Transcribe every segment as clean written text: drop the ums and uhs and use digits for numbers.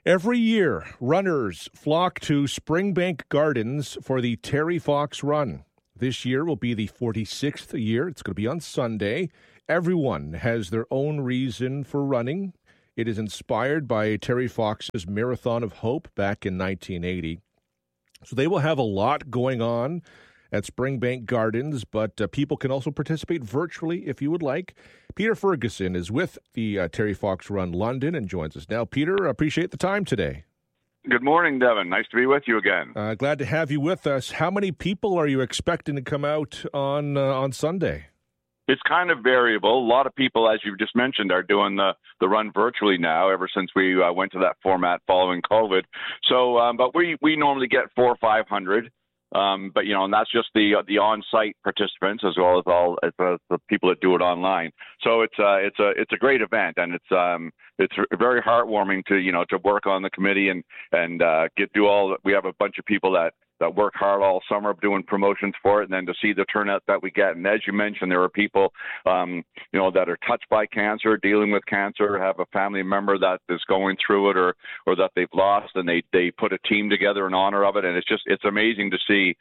Every year, runners flock to Springbank Gardens for the Terry Fox Run. This year will be the 46th year. It's going to be on Sunday. Everyone has their own reason for running. It is inspired by Terry Fox's Marathon of Hope back in 1980. So they will have a lot going on at Springbank Gardens, but people can also participate virtually if you would like. Peter Ferguson is with the Terry Fox Run London and joins us now. Peter, appreciate the time today. Good morning, Devin. Nice to be with you again. Glad to have you with us. How many people are you expecting to come out on Sunday? It's kind of variable. A lot of people, as you just mentioned, are doing the run virtually now ever since we went to that format following COVID. So, but we normally get 400 or 500. But and that's just the on-site participants as well as the people that do it online. So it's a great event, and it's very heartwarming to work on the committee and do all. We have a bunch of people that work hard all summer doing promotions for it, and then to see the turnout that we get. And as you mentioned, there are people that are touched by cancer, dealing with cancer, have a family member that is going through it or that they've lost, and they put a team together in honor of it. And it's amazing to see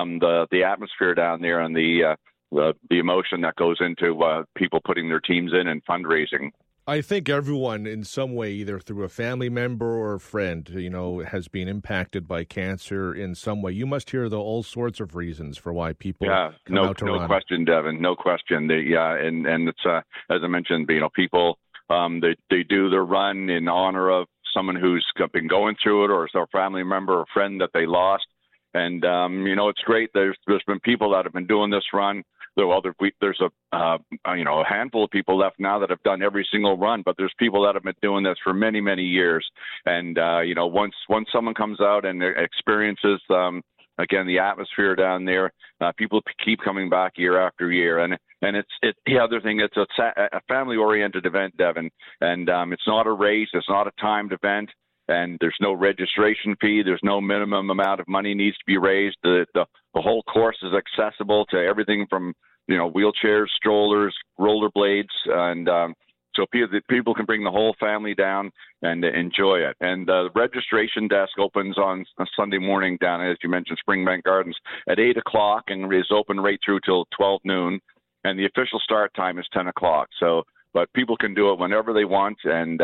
the atmosphere down there and the emotion that goes into people putting their teams in and fundraising. I think everyone in some way, either through a family member or a friend, has been impacted by cancer in some way. You must hear all sorts of reasons for why people come out to run. No question, Devin. No question. And it's as I mentioned, people they do the run in honor of someone who's been going through it, or a family member or friend that they lost. And it's great. There's been people that have been doing this run. There's a handful of people left now that have done every single run, but there's people that have been doing this for many, many years. And once someone comes out and experiences again the atmosphere down there, people keep coming back year after year. And it's the other thing. It's a family-oriented event, Devin, and it's not a race. It's not a timed event. And there's no registration fee. There's no minimum amount of money needs to be raised. The whole course is accessible to everything from wheelchairs, strollers, rollerblades, and so people can bring the whole family down and enjoy it. And the registration desk opens on a Sunday morning down, as you mentioned, Springbank Gardens at 8:00 and is open right through till 12 noon. And the official start time is 10 o'clock. So, but people can do it whenever they want, and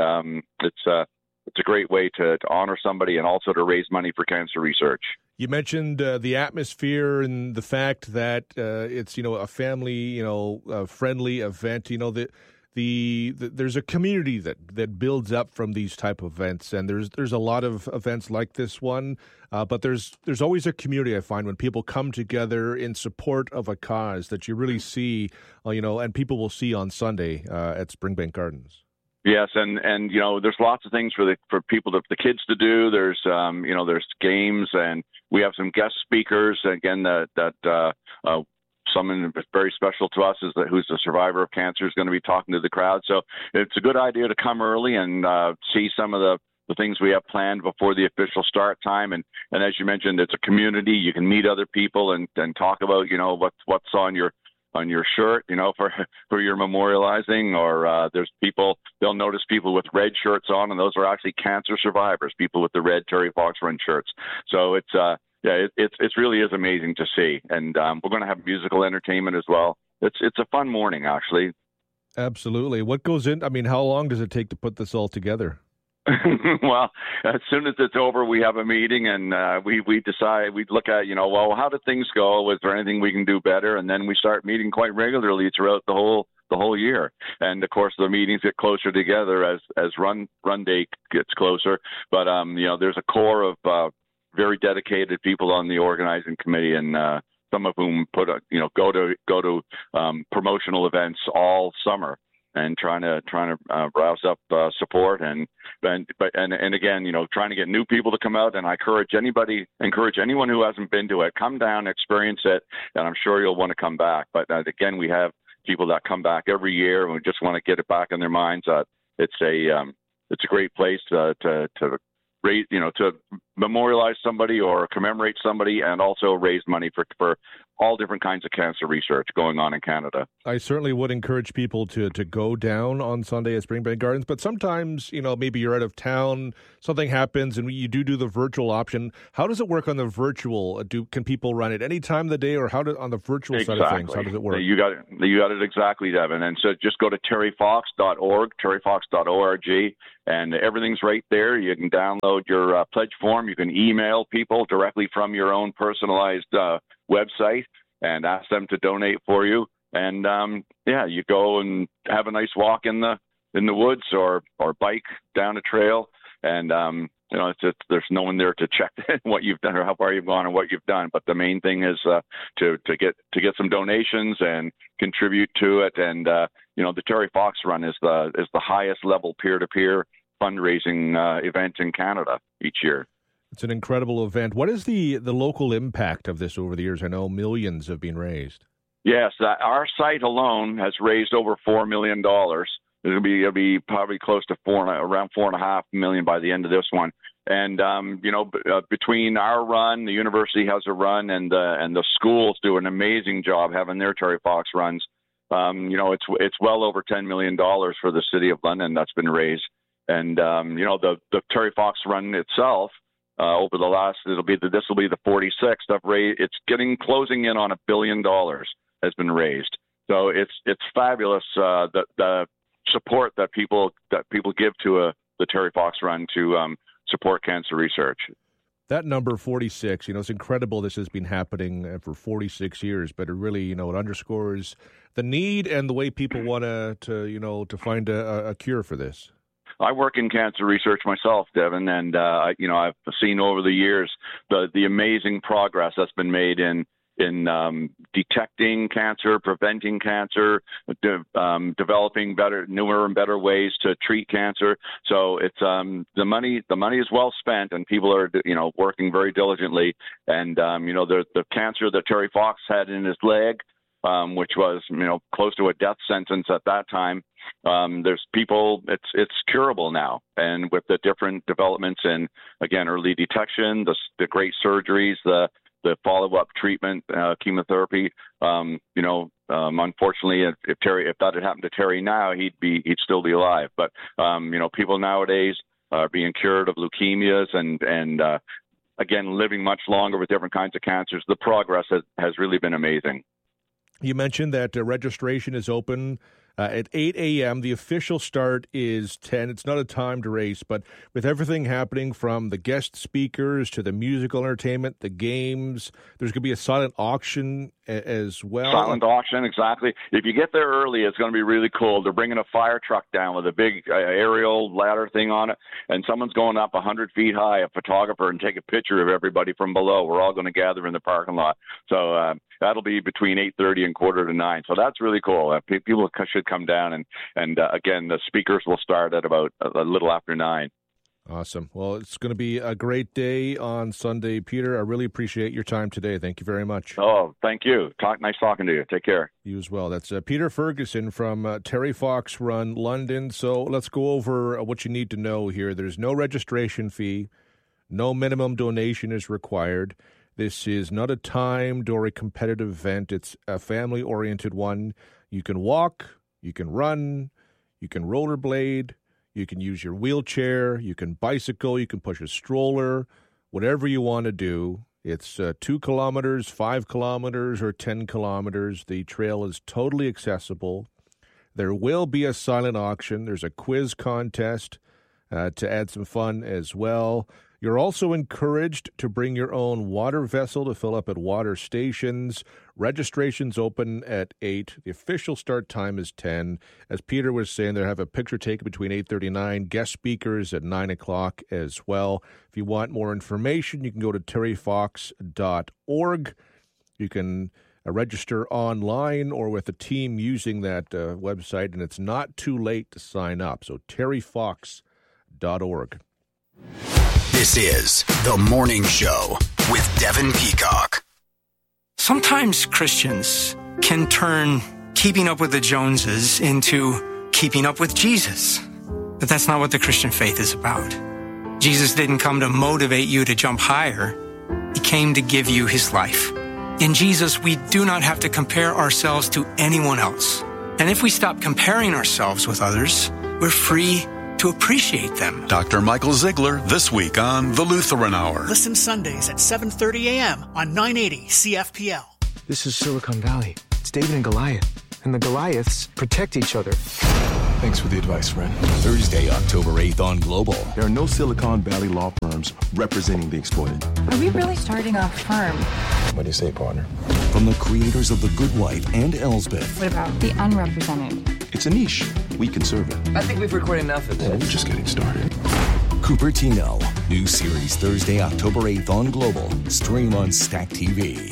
it's a great way to honor somebody and also to raise money for cancer research. You mentioned the atmosphere and the fact that it's a family friendly event. There's a community that builds up from these type of events, and there's a lot of events like this one. But there's always a community, I find, when people come together in support of a cause that you really see, and people will see on Sunday at Springbank Gardens. Yes, and there's lots of things for people, the kids to do. There's there's games, and we have some guest speakers again that someone very special to us who's a survivor of cancer is going to be talking to the crowd. So it's a good idea to come early and see some of the things we have planned before the official start time. And as you mentioned, it's a community. You can meet other people and talk about what's on your shirt, for your memorializing, or there's people, they'll notice people with red shirts on, and those are actually cancer survivors, people with the red Terry Fox Run shirts. So it really is amazing to see. And we're going to have musical entertainment as well. It's a fun morning, actually. Absolutely. What goes in? I mean, how long does it take to put this all together? Well, as soon as it's over, we have a meeting, and we decide, we look at, how did things go? Was there anything we can do better? And then we start meeting quite regularly throughout the whole year. And of course, the meetings get closer together as run day gets closer. But there's a core of very dedicated people on the organizing committee, and some of whom go to promotional events all summer, and trying to rouse up support and again, trying to get new people to come out. And I encourage anyone who hasn't been to it, come down, experience it, and I'm sure you'll want to come back. But again, we have people that come back every year, and we just want to get it back in their minds that it's a great place to raise, to memorialize somebody or commemorate somebody, and also raise money for all different kinds of cancer research going on in Canada. I certainly would encourage people to go down on Sunday at Springbank Gardens, but sometimes, maybe you're out of town, something happens, and you do the virtual option. How does it work on the virtual? Can people run it any time of the day, or on the virtual side of things, how does it work? You got it exactly, Devin. And so just go to terryfox.org, terryfox.org, and everything's right there. You can download your pledge form. You can email people directly from your own personalized website and ask them to donate for you. And you go and have a nice walk in the woods or bike down a trail. And there's no one there to check what you've done or how far you've gone or what you've done. But the main thing is to get some donations and contribute to it. And the Terry Fox Run is the highest level peer-to-peer fundraising event in Canada each year. It's an incredible event. What is the local impact of this over the years? I know millions have been raised. Yes, our site alone has raised over $4 million. It'll be probably close to around $4.5 million by the end of this one. And between our run, the university has a run, and the schools do an amazing job having their Terry Fox runs. It's well over $10 million for the city of London that's been raised. And the Terry Fox Run itself, over the last, this will be the 46th of raise. It's closing in on $1 billion has been raised. So it's fabulous the support that people give to the Terry Fox Run to support cancer research. That number 46, it's incredible this has been happening for 46 years, but it really, it underscores the need and the way people want to find a cure for this. I work in cancer research myself, Devin, and I've seen over the years the amazing progress that's been made in detecting cancer, preventing cancer, developing newer and better ways to treat cancer. So it's the money is well spent, and people are working very diligently. And the cancer that Terry Fox had in his leg, which was close to a death sentence at that time. There's people, it's curable now, and with the different developments in, again, early detection, the great surgeries, the follow-up treatment, chemotherapy. Unfortunately, if that had happened to Terry now, he'd still be alive. But people nowadays are being cured of leukemias and again, living much longer with different kinds of cancers. The progress has really been amazing. You mentioned that registration is open at 8 a.m. The official start is 10. It's not a timed race, but with everything happening from the guest speakers to the musical entertainment, the games, there's going to be a silent auction as well. Silent auction, exactly. If you get there early, it's going to be really cool. They're bringing a fire truck down with a big aerial ladder thing on it, and someone's going up 100 feet high, a photographer, and take a picture of everybody from below. We're all going to gather in the parking lot. So that'll be between 8:30 and 8:45. So that's really cool. People should come down, and again, the speakers will start at about a little after 9. Awesome. Well, it's going to be a great day on Sunday, Peter. I really appreciate your time today. Thank you very much. Oh, thank you. Nice talking to you. Take care. You as well. That's Peter Ferguson from Terry Fox Run London. So let's go over what you need to know here. There's no registration fee. No minimum donation is required. This is not a timed or a competitive event. It's a family-oriented one. You can walk, you can run, you can rollerblade, you can use your wheelchair, you can bicycle, you can push a stroller, whatever you want to do. It's 2 kilometers, 5 kilometers, or 10 kilometers. The trail is totally accessible. There will be a silent auction. There's a quiz contest to add some fun as well. You're also encouraged to bring your own water vessel to fill up at water stations. Registration's open at 8. The official start time is 10. As Peter was saying, they'll have a picture taken between 8:30 and 9. Guest speakers at 9 o'clock as well. If you want more information, you can go to terryfox.org. You can register online or with a team using that website, and it's not too late to sign up. So terryfox.org. This is The Morning Show with Devin Peacock. Sometimes Christians can turn keeping up with the Joneses into keeping up with Jesus. But that's not what the Christian faith is about. Jesus didn't come to motivate you to jump higher. He came to give you his life. In Jesus, we do not have to compare ourselves to anyone else. And if we stop comparing ourselves with others, we're free to appreciate them. Dr. Michael Ziegler this week on The Lutheran Hour. Listen Sundays at 7:30 a.m. on 980 CFPL. This is Silicon Valley. It's David and Goliath. And the Goliaths protect each other. Thanks for the advice, friend. Thursday, October 8th on Global. There are no Silicon Valley law firms representing the exploited. Are we really starting a firm? What do you say, partner? From the creators of The Good Wife and Elsbeth. What about the unrepresented? It's a niche. We can serve it. I think we've recorded enough of this. We're just getting started. Cupertino. New series Thursday, October 8th on Global. Stream on Stack TV.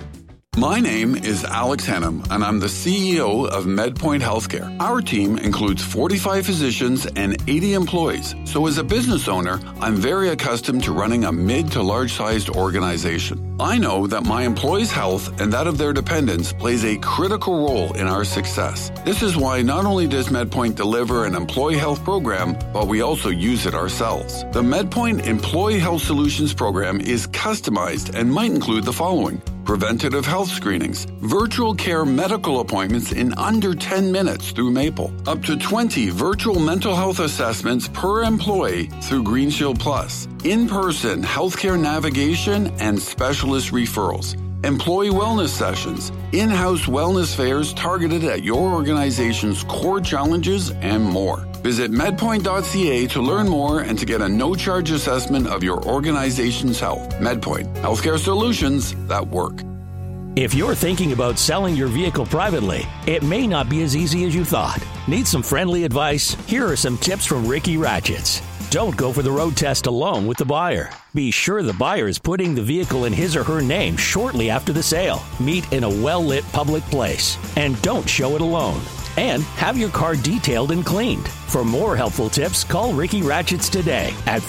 My name is Alex Hannum, and I'm the CEO of MedPoint Healthcare. Our team includes 45 physicians and 80 employees. So as a business owner, I'm very accustomed to running a mid to large-sized organization. I know that my employees' health and that of their dependents plays a critical role in our success. This is why not only does MedPoint deliver an employee health program, but we also use it ourselves. The MedPoint Employee Health Solutions program is customized and might include the following: preventative health screenings, virtual care medical appointments in under 10 minutes through Maple, up to 20 virtual mental health assessments per employee through GreenShield Plus, in-person healthcare navigation and specialist referrals, employee wellness sessions, in-house wellness fairs targeted at your organization's core challenges, and more. Visit medpoint.ca to learn more and to get a no-charge assessment of your organization's health. MedPoint, healthcare solutions that work. If you're thinking about selling your vehicle privately, it may not be as easy as you thought. Need some friendly advice? Here are some tips from Ricky Ratchets. Don't go for the road test alone with the buyer. Be sure the buyer is putting the vehicle in his or her name shortly after the sale. Meet in a well-lit public place. And don't show it alone. And have your car detailed and cleaned. For more helpful tips, call Ricky Ratchets today at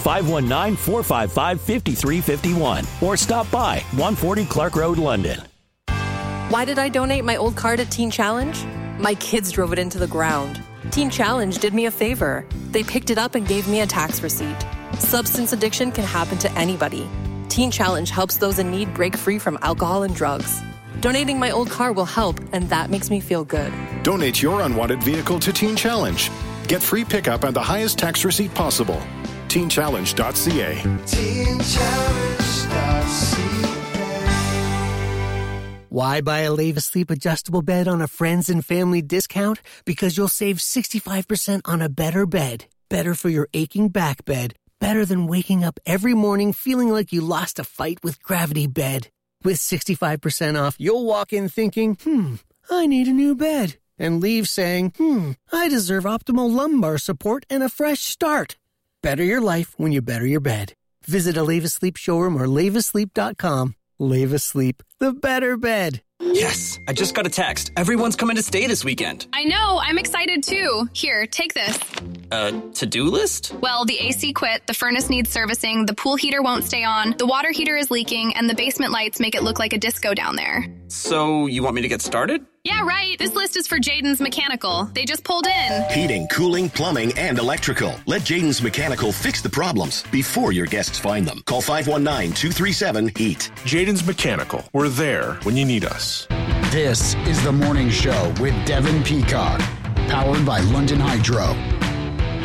519-455-5351 or stop by 140 Clark Road, London. Why did I donate my old car to Teen Challenge? My kids drove it into the ground. Teen Challenge did me a favor. They picked it up and gave me a tax receipt. Substance addiction can happen to anybody. Teen Challenge helps those in need break free from alcohol and drugs. Donating my old car will help, and that makes me feel good. Donate your unwanted vehicle to Teen Challenge. Get free pickup and the highest tax receipt possible. TeenChallenge.ca. TeenChallenge.ca. Why buy a Leva Sleep adjustable bed on a friends and family discount? Because you'll save 65% on a better bed. Better for your aching back bed. Better than waking up every morning feeling like you lost a fight with Gravity Bed. With 65% off, you'll walk in thinking, I need a new bed. And leave saying, I deserve optimal lumbar support and a fresh start. Better your life when you better your bed. Visit a Leva Sleep showroom or levasleep.com. Leva Sleep, the better bed. Yes, I just got a text. Everyone's coming to stay this weekend. I know, I'm excited too. Here, take this. To-do list? Well, the AC quit, the furnace needs servicing, the pool heater won't stay on, the water heater is leaking, and the basement lights make it look like a disco down there. So, you want me to get started? Yeah, right. This list is for Jaden's Mechanical. They just pulled in. Heating, cooling, plumbing, and electrical. Let Jaden's Mechanical fix the problems before your guests find them. Call 519-237-HEAT. Jaden's Mechanical. We're there when you need us. This is The Morning Show with Devin Peacock. Powered by London Hydro.